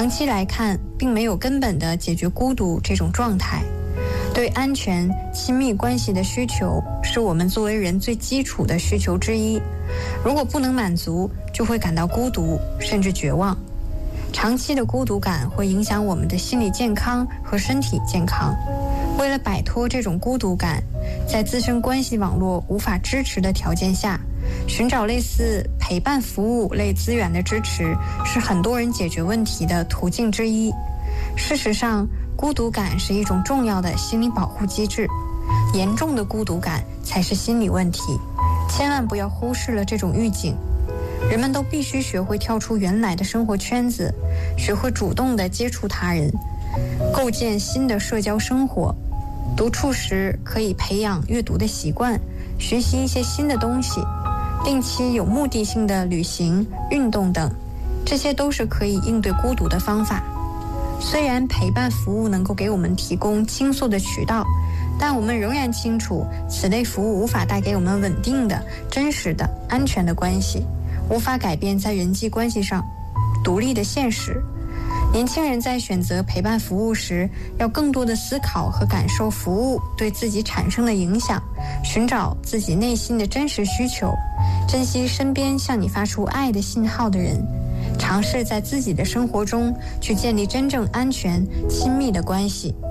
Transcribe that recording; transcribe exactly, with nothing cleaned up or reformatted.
长期来看，并没有根本的解决孤独这种状态。对安全、亲密关系的需求是我们作为人最基础的需求之一。如果不能满足，就会感到孤独，甚至绝望。长期的孤独感会影响我们的心理健康和身体健康。为了摆脱这种孤独感，在自身关系网络无法支持的条件下，寻找类似陪伴服务类资源的支持，是很多人解决问题的途径之一。事实上，孤独感是一种重要的心理保护机制，严重的孤独感才是心理问题。千万不要忽视了这种预警。人们都必须学会跳出原来的生活圈子，学会主动地接触他人，构建新的社交生活。独处时可以培养阅读的习惯，学习一些新的东西，定期有目的性的旅行、运动等，这些都是可以应对孤独的方法。虽然陪伴服务能够给我们提供倾诉的渠道，但我们仍然清楚，此类服务无法带给我们稳定的、真实的、安全的关系，无法改变在人际关系上独立的现实。年轻人在选择陪伴服务时，要更多的思考和感受服务对自己产生的影响，寻找自己内心的真实需求，珍惜身边向你发出爱的信号的人，尝试在自己的生活中去建立真正安全、亲密的关系。